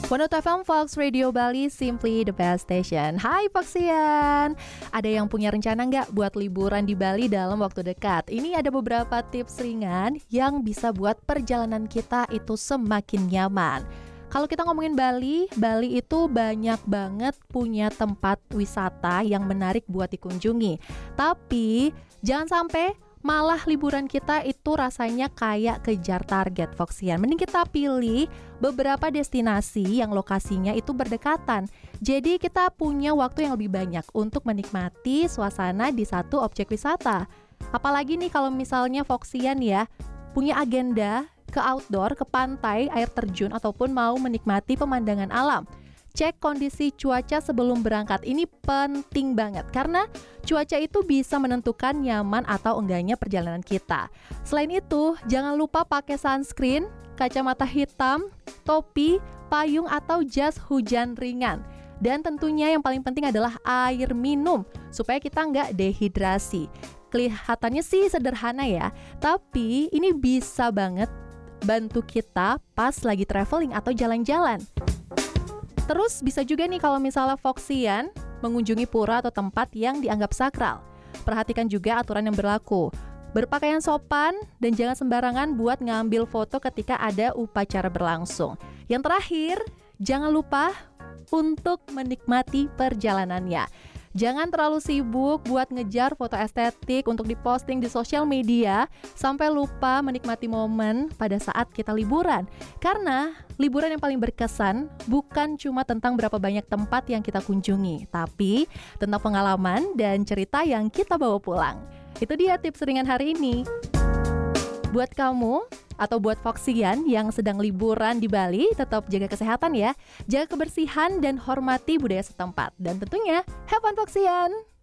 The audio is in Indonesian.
102 FM Fox Radio Bali, simply the best station. Hai Foxian, ada yang punya rencana nggak buat liburan di Bali dalam waktu dekat? Ini ada beberapa tips ringan yang bisa buat perjalanan kita itu semakin nyaman. Kalau kita ngomongin Bali, Bali itu banyak banget punya tempat wisata yang menarik buat dikunjungi. Tapi jangan sampai malah liburan kita itu rasanya kayak kejar target, Foxian. Mending kita pilih beberapa destinasi yang lokasinya itu berdekatan. Jadi kita punya waktu yang lebih banyak untuk menikmati suasana di satu objek wisata. Apalagi nih kalau misalnya Foxian ya punya agenda ke outdoor, ke pantai, air terjun, ataupun mau menikmati pemandangan alam. Cek kondisi cuaca sebelum berangkat. Ini penting banget karena cuaca itu bisa menentukan nyaman atau enggaknya perjalanan kita. Selain itu, jangan lupa pakai sunscreen, kacamata hitam, topi, payung atau jas hujan ringan. Dan tentunya yang paling penting adalah air minum supaya kita nggak dehidrasi. Kelihatannya sih sederhana ya, tapi ini bisa banget bantu kita pas lagi traveling atau jalan-jalan. Terus bisa juga nih kalau misalnya Foxian mengunjungi pura atau tempat yang dianggap sakral. Perhatikan juga aturan yang berlaku. Berpakaian sopan dan jangan sembarangan buat ngambil foto ketika ada upacara berlangsung. Yang terakhir, jangan lupa untuk menikmati perjalanannya. Jangan terlalu sibuk buat ngejar foto estetik untuk diposting di sosial media sampai lupa menikmati momen pada saat kita liburan. Karena liburan yang paling berkesan bukan cuma tentang berapa banyak tempat yang kita kunjungi, tapi tentang pengalaman dan cerita yang kita bawa pulang. Itu dia tips ringan hari ini. Buat kamu atau buat Foxian yang sedang liburan di Bali, tetap jaga kesehatan ya. Jaga kebersihan dan hormati budaya setempat. Dan tentunya, have fun Foxian!